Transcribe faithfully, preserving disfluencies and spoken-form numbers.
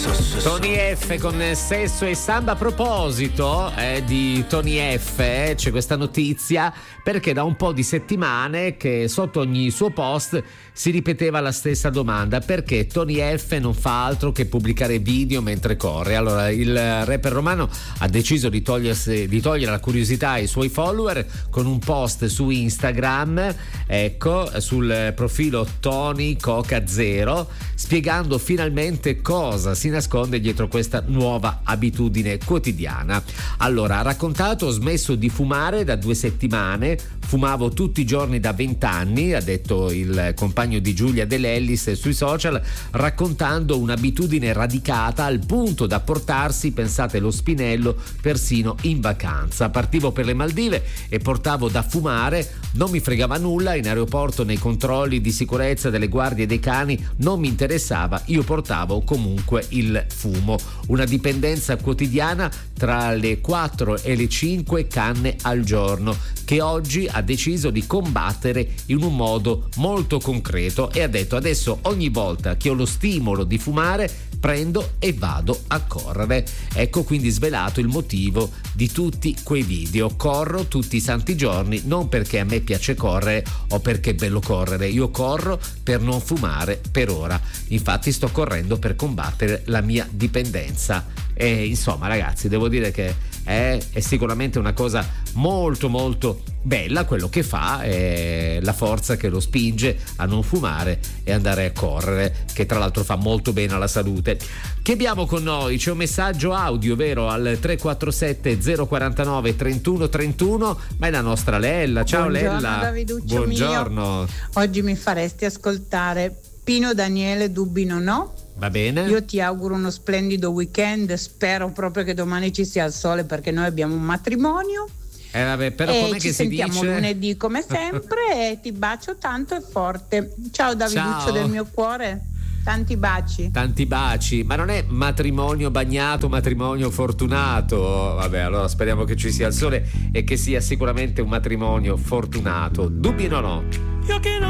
Tony F con Sesso e Samba. A proposito eh, di Tony F, eh, c'è questa notizia perché da un po' di settimane che sotto ogni suo post si ripeteva la stessa domanda: perché Tony F non fa altro che pubblicare video mentre corre? Allora il rapper romano ha deciso di, togliersi, di togliere la curiosità ai suoi follower con un post su Instagram, ecco, sul profilo Tony Coca Zero, spiegando finalmente cosa si nasconde dietro questa nuova abitudine quotidiana. Allora, ha raccontato: ho smesso di fumare da due settimane, fumavo tutti i giorni da vent'anni, ha detto il compagno di Giulia De Lellis sui social, raccontando un'abitudine radicata al punto da portarsi, pensate, lo spinello persino in vacanza. Partivo per le Maldive e portavo da fumare, non mi fregava nulla, in aeroporto nei controlli di sicurezza delle guardie dei cani non mi interessava, io portavo comunque il fumo. Una dipendenza quotidiana tra le quattro e le cinque canne al giorno che oggi ha deciso di combattere in un modo molto concreto, e ha detto: adesso ogni volta che ho lo stimolo di fumare prendo e vado a correre. Ecco quindi svelato il motivo di tutti quei video: corro tutti i santi giorni, non perché a me piace correre o perché è bello correre, io corro per non fumare per ora, infatti sto correndo per combattere la mia dipendenza. E insomma, ragazzi, devo dire che è, è sicuramente una cosa molto molto bella quello che fa, è la forza che lo spinge a non fumare e andare a correre, che tra l'altro fa molto bene alla salute. Che abbiamo con noi? C'è un messaggio audio, vero, al tre quattro sette zero quattro nove trentuno trentuno, ma è la nostra Lella. Ciao. Buongiorno, Lella. Daviduccio buongiorno mio. Oggi mi faresti ascoltare Pino Daniele, Dubbi non ho. Va bene. Io ti auguro uno splendido weekend, spero proprio che domani ci sia il sole perché noi abbiamo un matrimonio. Eh vabbè, però e com'è ci che si dice? sentiamo lunedì come sempre e ti bacio tanto e forte. Ciao Daviduccio. Ciao. Del mio cuore, tanti baci. Tanti baci, ma non è matrimonio bagnato, matrimonio fortunato. Vabbè, allora speriamo che ci sia il sole e che sia sicuramente un matrimonio fortunato. Dubbi non ho. Io che non